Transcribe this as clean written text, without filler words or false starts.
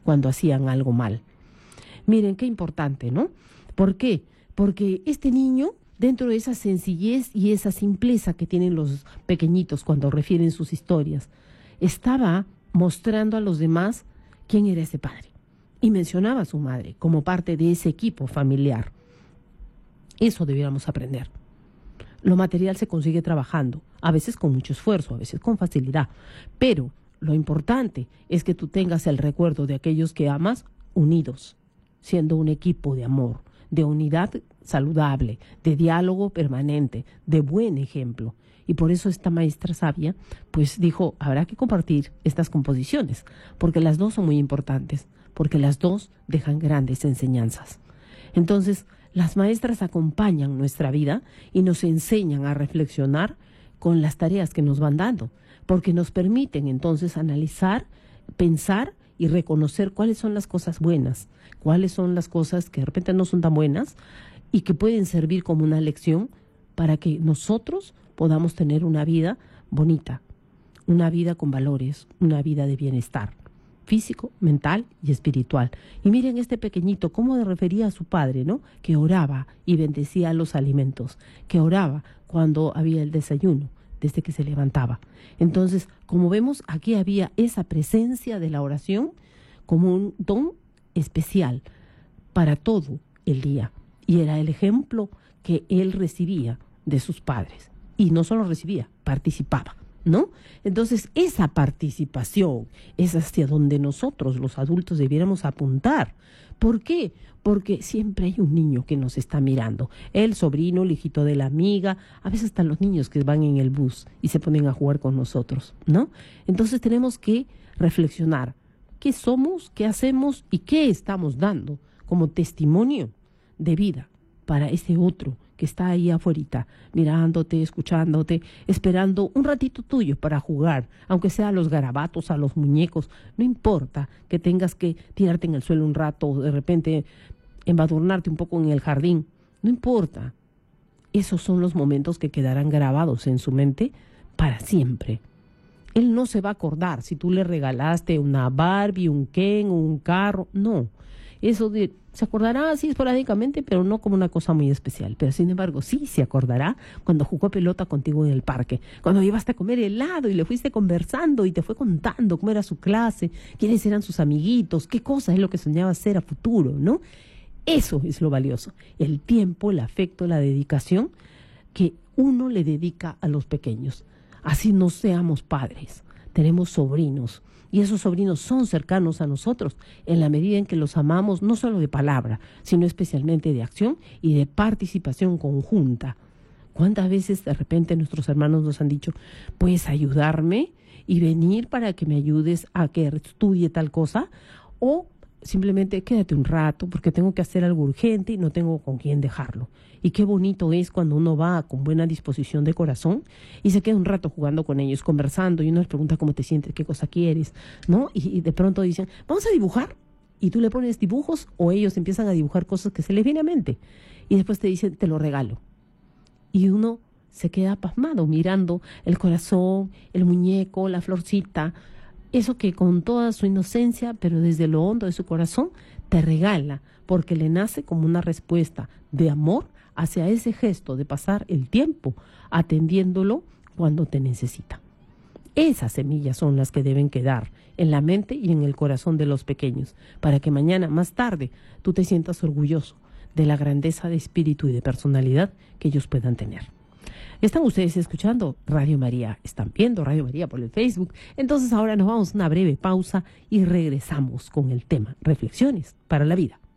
cuando hacían algo mal. Miren, qué importante, ¿no? ¿Por qué? Porque este niño, dentro de esa sencillez y esa simpleza que tienen los pequeñitos cuando refieren sus historias, estaba mostrando a los demás quién era ese padre. Y mencionaba a su madre como parte de ese equipo familiar. Eso debiéramos aprender. Lo material se consigue trabajando, a veces con mucho esfuerzo, a veces con facilidad. Pero lo importante es que tú tengas el recuerdo de aquellos que amas unidos, siendo un equipo de amor, de unidad saludable, de diálogo permanente, de buen ejemplo. Y por eso esta maestra sabia, pues dijo, habrá que compartir estas composiciones, porque las dos son muy importantes, porque las dos dejan grandes enseñanzas. Entonces, las maestras acompañan nuestra vida y nos enseñan a reflexionar con las tareas que nos van dando, porque nos permiten entonces analizar, pensar y reconocer cuáles son las cosas buenas, cuáles son las cosas que de repente no son tan buenas y que pueden servir como una lección para que nosotros podamos tener una vida bonita, una vida con valores, una vida de bienestar físico, mental y espiritual. Y miren este pequeñito, cómo refería a su padre, ¿no? Que oraba y bendecía los alimentos, que oraba cuando había el desayuno, desde que se levantaba. Entonces, como vemos, aquí había esa presencia de la oración como un don especial para todo el día. Y era el ejemplo que él recibía de sus padres. Y no solo recibía, participaba, ¿no? Entonces, esa participación es hacia donde nosotros, los adultos, debiéramos apuntar. ¿Por qué? Porque siempre hay un niño que nos está mirando. El sobrino, el hijito de la amiga, a veces hasta los niños que van en el bus y se ponen a jugar con nosotros, ¿no? Entonces tenemos que reflexionar qué somos, qué hacemos y qué estamos dando como testimonio de vida para ese otro que está ahí afuera, mirándote, escuchándote, esperando un ratito tuyo para jugar, aunque sea a los garabatos, a los muñecos. No importa que tengas que tirarte en el suelo un rato o de repente embadurnarte un poco en el jardín. No importa. Esos son los momentos que quedarán grabados en su mente para siempre. Él no se va a acordar si tú le regalaste una Barbie, un Ken, un carro. No. Eso se acordará así esporádicamente, pero no como una cosa muy especial. Pero sin embargo, sí se acordará cuando jugó pelota contigo en el parque, cuando llevaste a comer helado y le fuiste conversando y te fue contando cómo era su clase, quiénes eran sus amiguitos, qué cosa es lo que soñaba hacer a futuro, ¿no? Eso es lo valioso. El tiempo, el afecto, la dedicación que uno le dedica a los pequeños. Así no seamos padres, tenemos sobrinos. Y esos sobrinos son cercanos a nosotros en la medida en que los amamos, no solo de palabra, sino especialmente de acción y de participación conjunta. ¿Cuántas veces de repente nuestros hermanos nos han dicho, puedes ayudarme y venir para que me ayudes a que estudie tal cosa? O simplemente quédate un rato porque tengo que hacer algo urgente y no tengo con quién dejarlo. Y qué bonito es cuando uno va con buena disposición de corazón y se queda un rato jugando con ellos, conversando, y uno les pregunta cómo te sientes, qué cosa quieres, ¿no? Y de pronto dicen, vamos a dibujar. Y tú le pones dibujos o ellos empiezan a dibujar cosas que se les viene a mente. Y después te dicen, te lo regalo. Y uno se queda pasmado mirando el corazón, el muñeco, la florcita, eso que con toda su inocencia, pero desde lo hondo de su corazón, te regala, porque le nace como una respuesta de amor hacia ese gesto de pasar el tiempo atendiéndolo cuando te necesita. Esas semillas son las que deben quedar en la mente y en el corazón de los pequeños, para que mañana, más tarde, tú te sientas orgulloso de la grandeza de espíritu y de personalidad que ellos puedan tener. Están ustedes escuchando Radio María, están viendo Radio María por el Facebook. Entonces ahora nos vamos a una breve pausa y regresamos con el tema Reflexiones para la Vida.